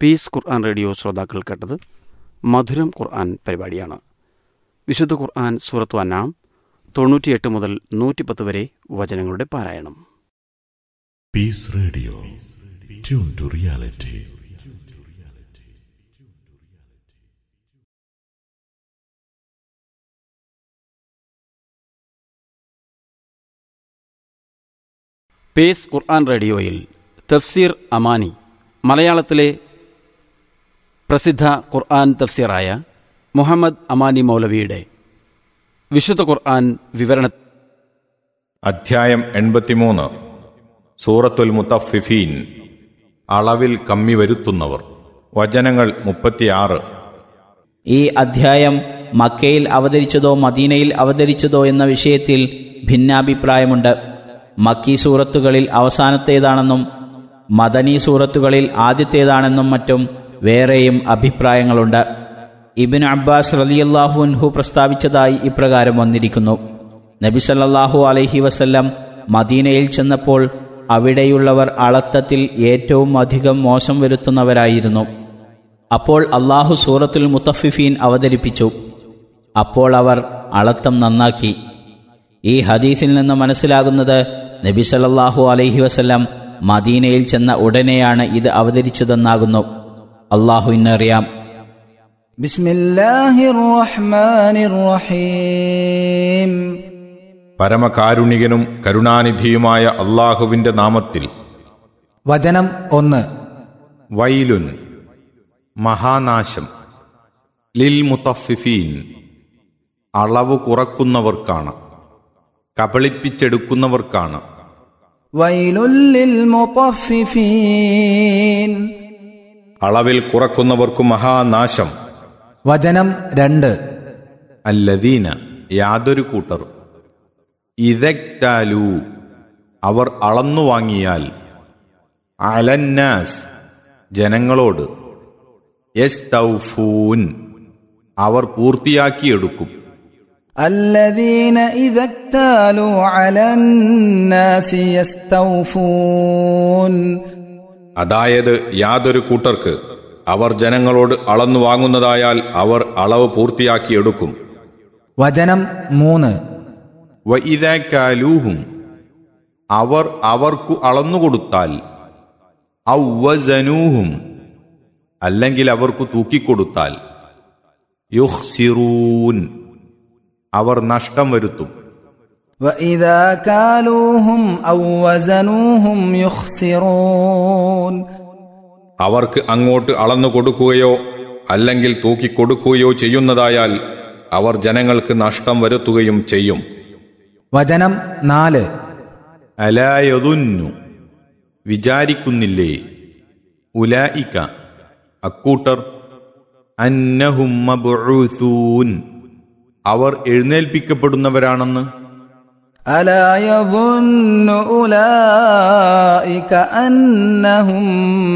Piece ഖുർആൻ radio ശ്രോതാക്കൾ കേട്ടത് മധുരം ഖുർആൻ പരിപാടിയാണ്. വിശുദ്ധ ഖുർആൻ സൂറത്തു അൻആം 98 മുതൽ 110 വരെ വചനങ്ങളുടെ പാരായണം. Piece radio, tune to reality. Piece ഖുർആൻ റേഡിയോയിൽ തഫ്സീർ അമാനി, മലയാളത്തിലെ പ്രസിദ്ധ ഖുർആൻ തഫ്സീറായ മുഹമ്മദ് അമാനി മൗലവിയുടെ വിശുദ്ധ ഖുർആൻ വിവരണ അധ്യായം 83 സൂറത്തുൽ മുത്തഫിഫീൻ, അളവിൽ കമ്മി വരുത്തുന്നവർ. വചനങ്ങൾ 36. ഈ അധ്യായം മക്കയിൽ അവതരിച്ചതോ മദീനയിൽ അവതരിച്ചതോ എന്ന വിഷയത്തിൽ ഭിന്നാഭിപ്രായമുണ്ട്. മക്കി സൂറത്തുകളിൽ അവസാനത്തേതാണെന്നും മദനി സൂറത്തുകളിൽ ആദ്യത്തേതാണെന്നും മറ്റും വേറെയും അഭിപ്രായങ്ങളുണ്ട്. ഇബ്നു അബ്ബാസ് റളിയല്ലാഹു അൻഹു പ്രസ്താവിച്ചതായി ഇപ്രകാരം വന്നിരിക്കുന്നു: നബി സല്ലല്ലാഹു അലൈഹി വസല്ലം മദീനയിൽ ചെന്നപ്പോൾ അവിടെയുള്ളവർ അളത്തത്തിൽ ഏറ്റവും അധികം മോശം വരുത്തുന്നവരായിരുന്നു. അപ്പോൾ അല്ലാഹു സൂറത്തുൽ മുത്തഫിഫീൻ അവതരിപ്പിച്ചു. അപ്പോൾ അവർ അളത്തം നന്നാക്കി. ഈ ഹദീസിൽ നിന്ന് മനസ്സിലാകുന്നത് നബി സല്ലല്ലാഹു അലൈഹി വസല്ലം മദീനയിൽ ചെന്ന ഉടനെയാണ് ഇത് അവതരിച്ചതെന്നാകുന്നു. അല്ലാഹുവിനറിയാം. ബിസ്മില്ലാഹിർ റഹ്മാനിർ റഹീം. പരമകാരുണികനും കരുണാനിധിയുമായ അല്ലാഹുവിന്റെ നാമത്തിൽ. വചനം 1. വൈലുൻ, മഹാനാശം. ലിൽ മുത്തഫിഫീൻ, അളവ് കുറക്കുന്നവർക്കാണ്, കബളിപ്പിച്ചെടുക്കുന്നവർക്കാണ്. വൈലുൽ ലിൽ മുത്തഫിഫീൻ, അളവിൽ കുറക്കുന്നവർക്കു മഹാനാശം. വചനം 2. അല്ലദീന, യാതൊരു കൂട്ടർ. ഇദക്താലു, അവർ അളന്നു വാങ്ങിയാൽ. അലന്നാസ്, ജനങ്ങളോട്. യസ്തൗഫൂൻ, അവർ പൂർത്തിയാക്കിയെടുക്കും. അല്ലദീന ഇദക്താലു അലന്നാസി യസ്തൗഫൂൻ, അതായത് യാതൊരു കൂട്ടർക്ക് അവർ ജനങ്ങളോട് അളന്നു വാങ്ങുന്നതായാൽ അവർ അളവ് പൂർത്തിയാക്കിയെടുക്കും. വചനം 3. വഇദാകാലൂഹും, അവർ അവർക്കു അളന്നുകൊടുത്താൽ. ഔ വസനൂഹും, അല്ലെങ്കിൽ അവർക്കു തൂക്കിക്കൊടുത്താൽ. യുഖ്സിറൂൻ, അവർ നഷ്ടം വരുത്തും. വഇദാ കാലൂഹും ഔ വസനൂഹും യുഖ്സിറൂൻ, അവർക്ക് അങ്ങോട്ട് അളന്നു കൊടുക്കുകയോ അല്ലെങ്കിൽ തൂക്കിക്കൊടുക്കുകയോ ചെയ്യുന്നതായാൽ അവർ ജനങ്ങൾക്ക് നഷ്ടം വരുത്തുകയും ചെയ്യും. വചനം 4. അലാ യദുന്നു, വിചാരിക്കുന്നില്ലേ. ഉലായിക, അക്കൂട്ടർ. അന്നഹും മബ്ഊസൂൻ, അവർ എഴുന്നേൽപ്പിക്കപ്പെടുന്നവരാണെന്ന്. അലാ യദുന്നു ഉലൈക അന്നഹും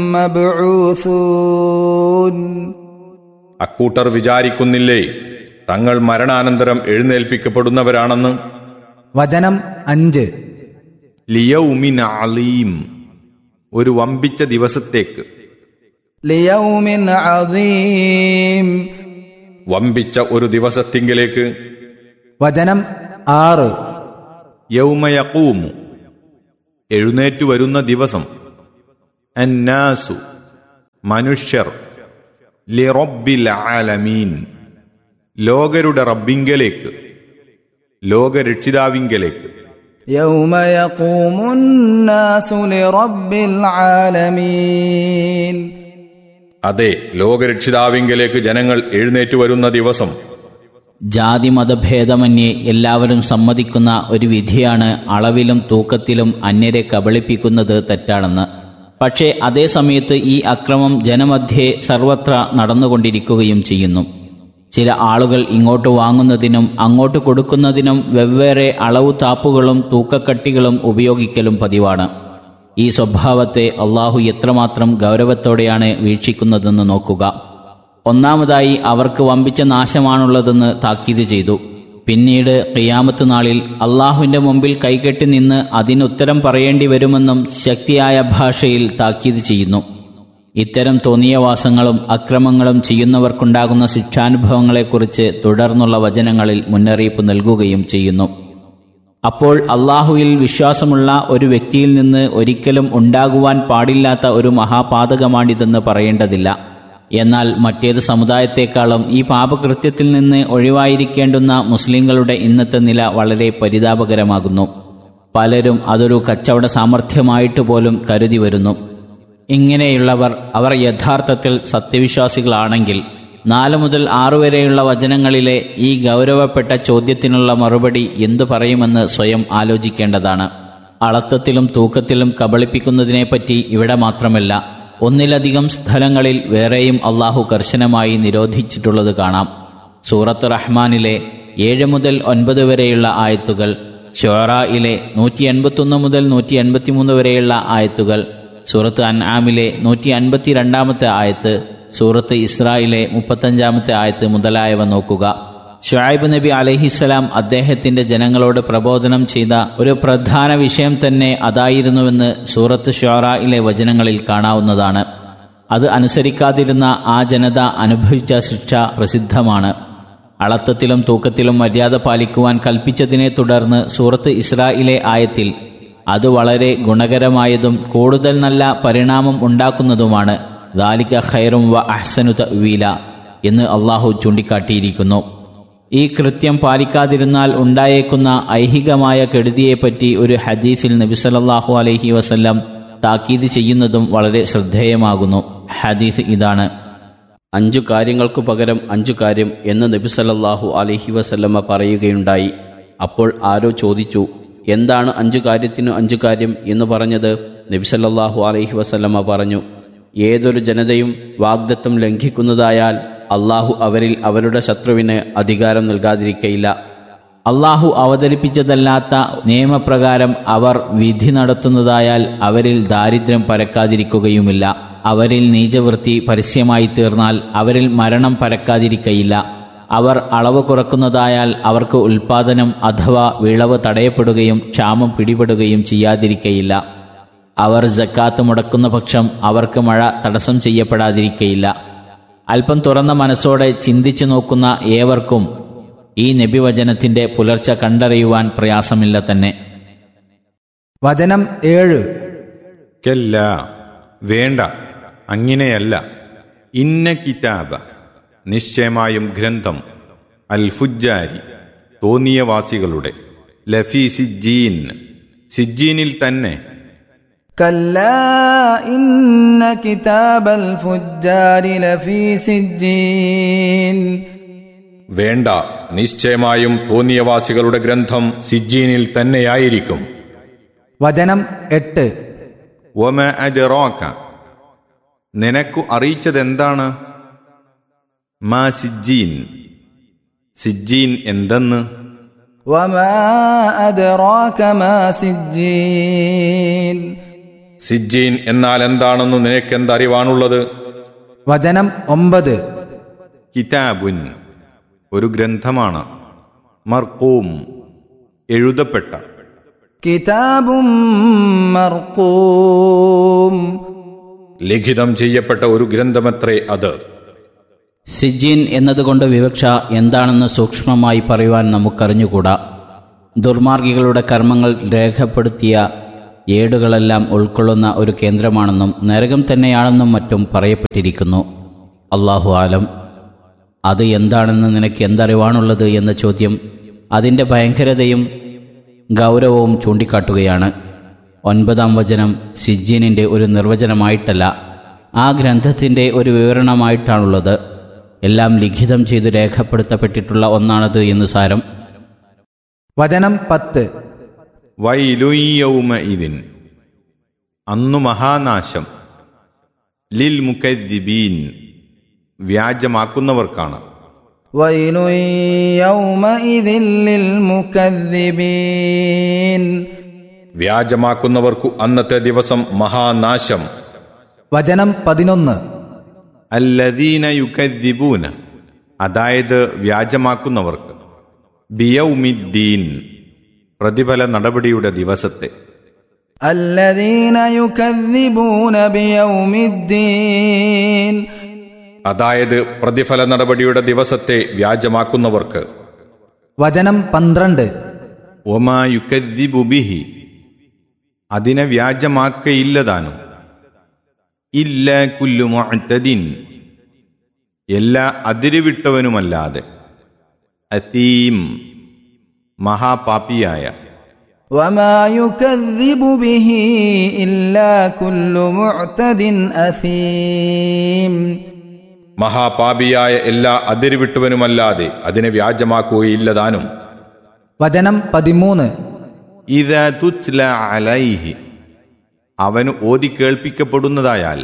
മബ്ഊസൂൻ, അക്കൂട്ടർ വിചാരിക്കുന്നില്ലേ തങ്ങൾ മരണാനന്തരം എഴുന്നേൽപ്പിക്കപ്പെടുന്നവരാണെന്ന്. വചനം 5. ലിയൗമിൻ അലീം, ഒരു വമ്പിച്ച ദിവസത്തേക്ക്. ലിയൗമിൻ അദീം, വമ്പിച്ച ഒരു ദിവസത്തിങ്കിലേക്ക്. വചനം 6. യൗമ യഖൂമു, എഴുന്നേറ്റു വരുന്ന ദിവസം. അന്നാസു, മനുഷ്യർ. ലിറബ്ബിൽ ആലമീൻ, ലോകരുടെ റബ്ബിങ്കലേക്ക്, ലോകരക്ഷിതാവിങ്കലേക്ക്. യൗമ യഖൂമുന്നാസു ലിറബ്ബിൽ ആലമീൻ, അതെ, ലോകരക്ഷിതാവിങ്കലേക്ക് ജനങ്ങൾ എഴുന്നേറ്റു വരുന്ന ദിവസം. ജാതി മതഭേദമന്യേ എല്ലാവരും സമ്മതിക്കുന്ന ഒരു വിധിയാണ് അളവിലും തൂക്കത്തിലും അന്യരെ കബളിപ്പിക്കുന്നത് തെറ്റാണെന്ന്. പക്ഷേ അതേ സമയത്ത് ഈ അക്രമം ജനമധ്യേ സർവത്ര നടന്നുകൊണ്ടിരിക്കുകയും ചെയ്യുന്നു. ചില ആളുകൾ ഇങ്ങോട്ട് വാങ്ങുന്നതിനും അങ്ങോട്ട് കൊടുക്കുന്നതിനും വെവ്വേറെ അളവു താപ്പുകളും തൂക്കക്കട്ടികളും ഉപയോഗിക്കലും പതിവാണ്. ഈ സ്വഭാവത്തെ അള്ളാഹു എത്രമാത്രം ഗൗരവത്തോടെയാണ് വീക്ഷിക്കുന്നതെന്ന് നോക്കുക. ഒന്നാമതായി അവർക്ക് വമ്പിച്ച നാശമാണുള്ളതെന്ന് താക്കീത് ചെയ്തു. പിന്നീട് ഖിയാമത്ത് നാളിൽ അള്ളാഹുവിന്റെ മുമ്പിൽ കൈകെട്ടി നിന്ന് അതിനുത്തരം പറയേണ്ടി വരുമെന്നും ശക്തിയായ ഭാഷയിൽ താക്കീത് ചെയ്യുന്നു. ഇത്തരം തോന്നിയവാസങ്ങളും അക്രമങ്ങളും ചെയ്യുന്നവർക്കുണ്ടാകുന്ന ശിക്ഷാനുഭവങ്ങളെക്കുറിച്ച് തുടർന്നുള്ള വചനങ്ങളിൽ മുന്നറിയിപ്പ് നൽകുകയും ചെയ്യുന്നു. അപ്പോൾ അള്ളാഹുവിൽ വിശ്വാസമുള്ള ഒരു വ്യക്തിയിൽ നിന്ന് ഒരിക്കലും ഉണ്ടാകുവാൻ പാടില്ലാത്ത ഒരു മഹാപാതകമാണിതെന്ന് പറയേണ്ടതില്ല. എന്നാൽ മറ്റേത് സമുദായത്തെക്കാളും ഈ പാപകൃത്യത്തിൽ നിന്ന് ഒഴിവായിരിക്കേണ്ടുന്ന മുസ്ലിങ്ങളുടെ ഇന്നത്തെ നില വളരെ പരിതാപകരമാകുന്നു. പലരും അതൊരു കച്ചവട സാമർഥ്യമായിട്ട് പോലും കരുതി വരുന്നു. ഇങ്ങനെയുള്ളവർ അവർ യഥാർത്ഥത്തിൽ സത്യവിശ്വാസികളാണെങ്കിൽ 4 മുതൽ 6 വരെയുള്ള വചനങ്ങളിലെ ഈ ഗൗരവപ്പെട്ട ചോദ്യത്തിനുള്ള മറുപടി എന്തു പറയുമെന്ന് സ്വയം ആലോചിക്കേണ്ടതാണ്. അളത്തത്തിലും തൂക്കത്തിലും കബളിപ്പിക്കുന്നതിനെപ്പറ്റി ഇവിടെ മാത്രമല്ല, ഒന്നിലധികം സ്ഥലങ്ങളിൽ വേറെയും അള്ളാഹു കർശനമായി നിരോധിച്ചിട്ടുള്ളത് കാണാം. സൂറത്ത് റഹ്മാനിലെ 7 മുതൽ 9 വരെയുള്ള ആയത്തുകൾ, ശുഅറായിലെ 181 മുതൽ 183 വരെയുള്ള ആയത്തുകൾ, സൂറത്ത് അൻആമിലെ 152 ആയത്ത്, സൂറത്ത് ഇസ്രായിലെ 35 ആയത്ത് മുതലായവ നോക്കുക. ശുഐബ് നബി അലൈഹിസ്സലാം അദ്ദേഹത്തിന്റെ ജനങ്ങളോട് പ്രബോധനം ചെയ്ത ഒരു പ്രധാന വിഷയം തന്നെ അതായിരുന്നുവെന്ന് സൂറത്ത് ശുഅറായിലെ വചനങ്ങളിൽ കാണാവുന്നതാണ്. അത് അനുസരിക്കാതിരുന്ന ആ ജനത അനുഭവിച്ച ശിക്ഷ പ്രസിദ്ധമാണ്. അളത്തത്തിലും തൂക്കത്തിലും മര്യാദ പാലിക്കുവാൻ കൽപ്പിച്ചതിനെ തുടർന്ന് സൂറത്ത് ഇസ്രായിലെ ആയത്തിൽ അത് വളരെ ഗുണകരമായതും കൂടുതൽ നല്ല പരിണാമം ഉണ്ടാക്കുന്നതുമാണ്. ദാലിക ഖൈറും വ അഹ്സനു തഅ്വീല എന്ന് അള്ളാഹു ചൂണ്ടിക്കാട്ടിയിരിക്കുന്നു. ഈ കൃത്യം പാലിക്കാതിരുന്നാൽ ഉണ്ടായേക്കുന്ന ഐഹികമായ കെടുതിയെപ്പറ്റി ഒരു ഹദീസിൽ നബി സല്ലല്ലാഹു അലൈഹി വസല്ലം താക്കീത് ചെയ്യുന്നതും വളരെ ശ്രദ്ധേയമാകുന്നു. ഹദീസ് ഇതാണ്: 5 കാര്യങ്ങൾക്കു പകരം 5 കാര്യം എന്ന് നബി സല്ലല്ലാഹു അലൈഹി വസല്ലമ പറയുകയുണ്ടായി. അപ്പോൾ ആരോ ചോദിച്ചു, എന്താണ് 5 കാര്യത്തിനു 5 കാര്യം എന്ന് പറഞ്ഞത്? നബി സല്ലല്ലാഹു അലൈഹി വസല്ലമ പറഞ്ഞു, ഏതൊരു ജനതയും വാഗ്ദത്തം ലംഘിക്കുന്നതായാൽ അള്ളാഹു അവരിൽ അവരുടെ ശത്രുവിന് അധികാരം നൽകാതിരിക്കയില്ല. അള്ളാഹു അവതരിപ്പിച്ചതല്ലാത്ത നിയമപ്രകാരം അവർ വിധി നടത്തുന്നതായാൽ അവരിൽ ദാരിദ്ര്യം പരക്കാതിരിക്കുകയുമില്ല. അവരിൽ നീചവൃത്തി പരസ്യമായി തീർന്നാൽ അവരിൽ മരണം പരക്കാതിരിക്കയില്ല. അവർ അളവ് കുറക്കുന്നതായാൽ അവർക്ക് ഉൽപാദനം അഥവാ വിളവ് തടയപ്പെടുകയും ക്ഷാമം പിടിപെടുകയും ചെയ്യാതിരിക്കയില്ല. അവർ സക്കാത്ത് മുടക്കുന്ന പക്ഷം അവർക്ക് മഴ തടസ്സം ചെയ്യപ്പെടാതിരിക്കയില്ല. അല്പം തുറന്ന മനസ്സോടെ ചിന്തിച്ചു നോക്കുന്ന ഏവർക്കും ഈ നബിവചനത്തിന്റെ പുലർച്ച കണ്ടറിയുവാൻ പ്രയാസമില്ല തന്നെ. വചനം 7. കല്ല, വേണ്ട, അങ്ങനെയല്ല. ഇന്ന കിതാബ, നിശ്ചയമായും ഗ്രന്ഥം, അൽ ഫുജ്ജാരി, തോന്നിയവാസികളുടെ, ലഫി സിജ്ജീൻ, സിജ്ജീനിൽ തന്നെ. കല്ലാ ഇന്ന കിതാബൽ ഫുജ്ജാരി ലഫീ സിജ്ജീൻ. വേണ്ട, നിശ്ചയമായും തോന്നിയവാസികളുടെ ഗ്രന്ഥം സിജ്ജീനിൽ തന്നെയായിരിക്കും. വചനം 8. വമ അദ്റാക, നിനക്കു അറിയിച്ചതെന്താണ്? മാ സിജ്ജീൻ, സിജ്ജീൻ എന്തെന്ന്. വമാ അദ്റാക മാ സിജ്ജീൻ. സിജ്ജീൻ എന്നാൽ എന്താണെന്ന് നിനക്കെന്തറിവാണുള്ളത്? വചനം 9. കിതാബുൻ, ഒരു ഗ്രന്ഥമാണ്. മർഖൂം, എഴുതപ്പെട്ട. കിതാബും മർഖൂം, ലിഖിതം ചെയ്യപ്പെട്ട ഒരു ഗ്രന്ഥമത്രേ അത്. സിജ്ജീൻ എന്നതുകൊണ്ട് വിവക്ഷ എന്താണെന്ന് സൂക്ഷ്മമായി പറയുവാൻ നമുക്കറിഞ്ഞുകൂടാ. ദുർമാർഗികളുടെ കർമ്മങ്ങൾ രേഖപ്പെടുത്തിയ ഏടുകളെല്ലാം ഉൾക്കൊള്ളുന്ന ഒരു കേന്ദ്രമാണെന്നും നരകം തന്നെയാണെന്നും മറ്റും പറയപ്പെട്ടിരിക്കുന്നു. അല്ലാഹു ആലം. അത് എന്താണെന്ന് നിനക്ക് എന്തറിവാണുള്ളത് എന്ന ചോദ്യം അതിൻ്റെ ഭയങ്കരതയും ഗൗരവവും ചൂണ്ടിക്കാട്ടുകയാണ്. 9-ാം വചനം സിജ്ജീനിൻ്റെ ഒരു നിർവചനമായിട്ടല്ല, ആ ഗ്രന്ഥത്തിൻ്റെ ഒരു വിവരണമായിട്ടാണുള്ളത്. എല്ലാം ലിഖിതം ചെയ്ത് രേഖപ്പെടുത്തപ്പെട്ടിട്ടുള്ള ഒന്നാണത് എന്ന് സാരം. വചനം 10. വൈലുയൗമഇദിൻ, അന്നു മഹാനാശം. ലിൽ മുകദ്ദിബീൻ, വ്യാജമാക്കുന്നവർക്കാണ്. വൈലു യൗമഇദിൻ ലിൽ മുകദ്ദിബീൻ. വ്യാജമാക്കുന്നവർക്കു അന്നത്തെ ദിവസം മഹാനാശം. വചനം 11. അല്ലദീന യുകദ്ദിബൂന, അതായത് വ്യാജമാക്കുന്നവർക്ക്. ബിയൗമിദ്ദീൻ, പ്രതിഫല നടപടിയുടെ ദിവസത്തെ. الذين يكذبون بيوم الدين അതായത് പ്രതിഫല നടപടിയുടെ ദിവസത്തെ വ്യാജമാക്കുന്നവർക്ക്. വചനം 12. ഒമാ യുകദ്ദിബു ബിഹി, അതിനെ വ്യാജമാക്കയില്ലതാനും. ഇല്ല കുല്ലു മുഅ്തദിൻ, എല്ലാ അതിരുവിട്ടവനുമല്ലാതെ. അസീം, മഹാപാപിയായ. وما يكذب به إلا كل معتد أثيم, മഹാപാപിയായ എല്ലാ അതിരുവിട്ടവനുമല്ലാതെ അതിനെ വ്യാജമാക്കുകയില്ലതാനും. വചനം 13. ഇദാ തുത്ല അലൈഹി, അവന് ഓതി കേൾപ്പിക്കപ്പെടുന്നതായാൽ.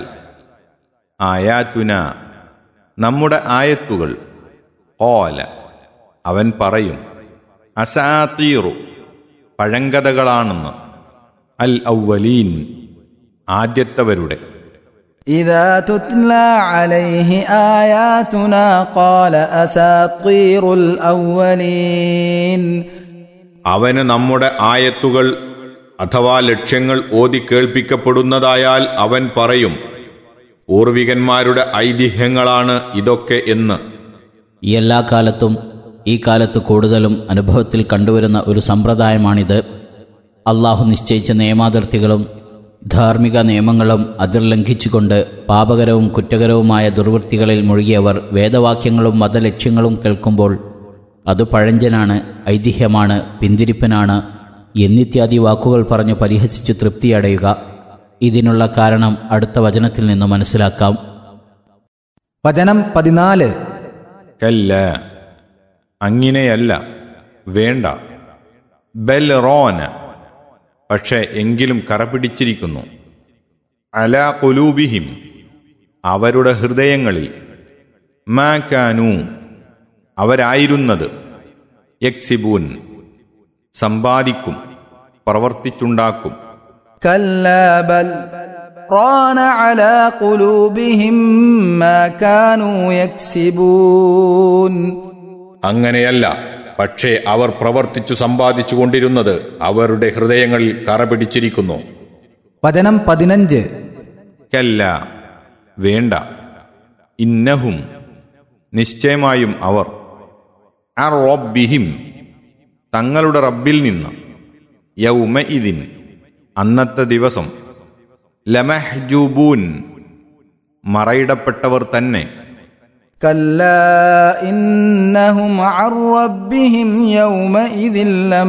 ആയാതുന, നമ്മുടെ ആയത്തുകൾ. ഖാല, അവൻ പറയും. അസാതീറു, പഴങ്കഥകളാണെന്ന്. അൽ ഔവലീൻ, ആദ്യത്തവരുടെ. إذا تتلى عليه آياتنا قال أساطير الأولين, അവന് നമ്മുടെ ആയത്തുകൾ അഥവാ ലക്ഷ്യങ്ങൾ ഓതി കേൾപ്പിക്കപ്പെടുന്നതായാൽ അവൻ പറയും, പൂർവികന്മാരുടെ ഐതിഹ്യങ്ങളാണ് ഇതൊക്കെ എന്ന്. ഈ എല്ലാ കാലത്തും ഈ കാലത്ത് കൂടുതലും അനുഭവത്തിൽ കണ്ടുവരുന്ന ഒരു സമ്പ്രദായമാണിത്. അള്ളാഹു നിശ്ചയിച്ച നിയമാതിർത്തികളും ധാർമ്മിക നിയമങ്ങളും അതിർലംഘിച്ചുകൊണ്ട് പാപകരവും കുറ്റകരവുമായ ദുർവൃത്തികളിൽ മുഴുകിയവർ വേദവാക്യങ്ങളും മതലക്ഷ്യങ്ങളും കേൾക്കുമ്പോൾ അത് പഴഞ്ചനാണ്, ഐതിഹ്യമാണ്, പിന്തിരിപ്പനാണ് എന്നിത്യാദി വാക്കുകൾ പറഞ്ഞു പരിഹസിച്ചു തൃപ്തിയടയുക. ഇതിനുള്ള കാരണം അടുത്ത വചനത്തിൽ നിന്ന് മനസ്സിലാക്കാം. വചനം 14. കല്ല, അങ്ങനെയല്ല, വേണ്ട. ബൽ റോന, പക്ഷേ എങ്കിലും കറപിടിച്ചിരിക്കുന്നു. അലാ ഖുലൂബിഹിം, അവരുടെ ഹൃദയങ്ങളിൽ. മാ കാനൂ, അവരായിരുന്നത്. യക്സിബൂൻ, സമ്പാദിക്കും, പ്രവർത്തിച്ചുണ്ടാക്കും. كلا بل ران على قلوبهم ما كانوا يكسبون, അങ്ങനെയല്ല, പക്ഷേ അവർ പ്രവർത്തിച്ചു സമ്പാദിച്ചു കൊണ്ടിരുന്നത് അവരുടെ ഹൃദയങ്ങളിൽ കറപിടിച്ചിരിക്കുന്നു. വചനം 15. കല്ല, വേണ്ട. ഇന്നഹും, നിശ്ചയമായും അവർ. അർ റബ്ബിഹിം, തങ്ങളുടെ റബ്ബിൽ നിന്ന്. യൗമഇദിൻ, അന്നത്തെ ദിവസം. ലമഹ്ജൂബൂൻ, മറയിടപ്പെട്ടവർ തന്നെ. كلا إنهم عن ربهم يومئذ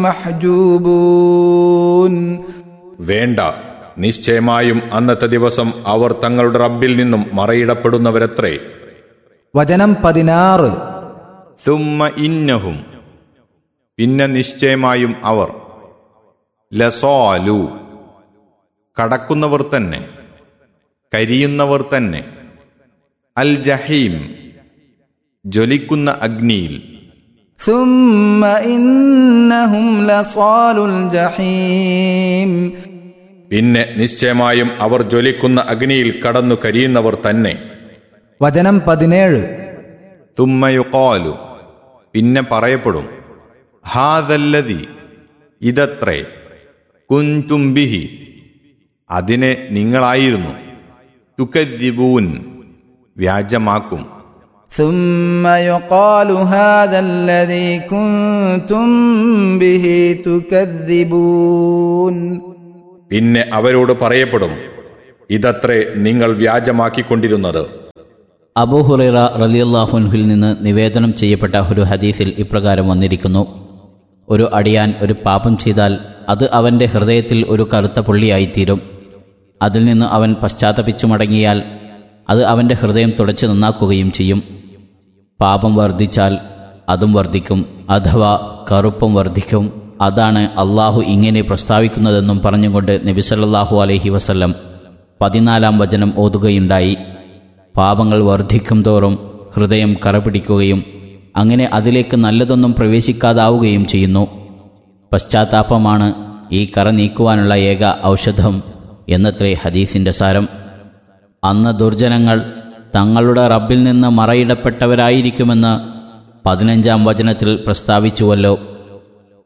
لمحجوبون, വേണ്ട, നിശ്ചയമായും അന്നത്തെ ദിവസം അവർ തങ്ങളുടെ റബ്ബിൽ നിന്നും മറയിടപ്പെടുന്നവരത്രേ. വചനം 16. സുമ്മ ഇന്നഹും, പിന്നെ നിശ്ചയമായും അവർ. ലസാലു, കടക്കുന്നവർ തന്നെ, കരിയുന്നവർ തന്നെ. അൽ ജഹീം, ജ്വലിക്കുന്ന അഗ്നിയിൽ. ثم إنهم لصالو الجحيم, പിന്നെ നിശ്ചയമായും അവർ ജ്വലിക്കുന്ന അഗ്നിയിൽ കടന്നു കരിയുന്നവർ തന്നെ. വചനം 17. തുമ്മ യുഖാലു, പിന്നെ പറയപ്പെടും. ഹാദല്ലദി, ഇതത്രേ. കുൻതും ബിഹി, അതിനെ നിങ്ങളായിരുന്നു. തുകദ്ദിബൂൻ, വ്യാജമാക്കും. ثم يقال هذا الذي كنتم به تكذبون, പിന്നെ അവരോട് പറയപ്പെടും, ഇതത്രേ നിങ്ങൾ വ്യാജമാക്കിക്കൊണ്ടിരുന്നത്. അബൂ ഹുറൈറ റളിയല്ലാഹു അൻഹുവിൽ നിന്ന് നിവേദനം ചെയ്യപ്പെട്ട ഒരു ഹദീസിൽ ഇപ്രകാരം വന്നിരിക്കുന്നു: ഒരു അടിയാൻ ഒരു പാപം ചെയ്താൽ അത് അവൻ്റെ ഹൃദയത്തിൽ ഒരു കറുത്ത പുള്ളിയായിത്തീരും. അതിൽ നിന്ന് അവൻ പശ്ചാത്തപിച്ചു മടങ്ങിയാൽ അത് അവൻ്റെ ഹൃദയം തുടച്ചു നന്നാക്കുകയും ചെയ്യും. പാപം വർദ്ധിച്ചാൽ അതും വർദ്ധിക്കും, അഥവാ കറുപ്പും വർദ്ധിക്കും. അതാണ് അള്ളാഹു ഇങ്ങനെ പ്രസ്താവിക്കുന്നതെന്നും പറഞ്ഞുകൊണ്ട് നബി സല്ലല്ലാഹു അലൈഹി വസല്ലം 14-ാം വചനം ഓതുകയുണ്ടായി. പാപങ്ങൾ വർദ്ധിക്കും തോറും ഹൃദയം കറപിടിക്കുകയും അങ്ങനെ അതിലേക്ക് നല്ലതൊന്നും പ്രവേശിക്കാതാവുകയും ചെയ്യുന്നു. പശ്ചാത്താപമാണ് ഈ കറ നീക്കുവാനുള്ള ഏക ഔഷധം എന്നത്രേ ഹദീസിൻ്റെ സാരം. അന്ന് ദുർജനങ്ങൾ തങ്ങളുടെ റബ്ബിൽ നിന്ന് മറയിടപ്പെട്ടവരായിരിക്കുമെന്ന് 15-ാം വചനത്തിൽ പ്രസ്താവിച്ചുവല്ലോ.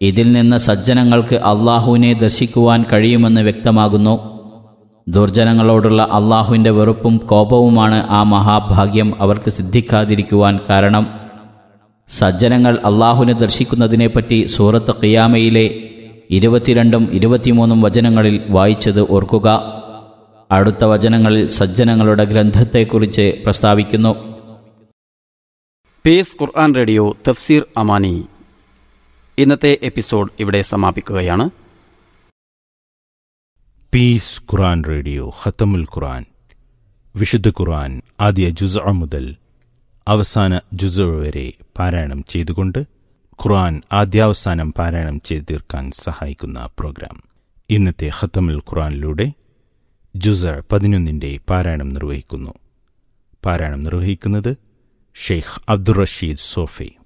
ഇതിൽ നിന്ന് സജ്ജനങ്ങൾക്ക് അള്ളാഹുവിനെ ദർശിക്കുവാൻ കഴിയുമെന്ന് വ്യക്തമാകുന്നു. ദുർജനങ്ങളോടുള്ള അള്ളാഹുവിൻ്റെ വെറുപ്പും കോപവുമാണ് ആ മഹാഭാഗ്യം അവർക്ക് സിദ്ധിക്കാതിരിക്കുവാൻ കാരണം. സജ്ജനങ്ങൾ അള്ളാഹുവിനെ ദർശിക്കുന്നതിനെപ്പറ്റി സൂറത്ത് ഖിയാമയിലെ 22 23 വചനങ്ങളിൽ വായിച്ചത് ഓർക്കുക. അടുത്ത വചനങ്ങളിൽ സജ്ജനങ്ങളുടെ ഗ്രന്ഥത്തെക്കുറിച്ച് പ്രസ്താവിക്കുന്നു. പീസ് ഖുർആൻ റേഡിയോ തഫ്സീർ അമാനി ഇന്നത്തെ എപ്പിസോഡ് ഇവിടെ സമാപിക്കുകയാണ്. പീസ് ഖുർആൻ റേഡിയോ ഖത്തമുൽ ഖുർആൻ, വിശുദ്ധ ഖുർആൻ ആദ്യ ജുസ്അ മുതൽ അവസാന ജുസ്അ വരെ പാരായണം ചെയ്തുകൊണ്ട് ഖുർആൻ ആദ്യാവസാനം പാരായണം ചെയ്തു തീർക്കാൻ സഹായിക്കുന്ന പ്രോഗ്രാം. ഇന്നത്തെ ഖത്തമുൽ ഖുർആനിലൂടെ ജുസ്അ 11 പാരായണം നിർവഹിക്കുന്നത് ഷെയ്ഖ് അബ്ദുർ റഷീദ് സോഫി.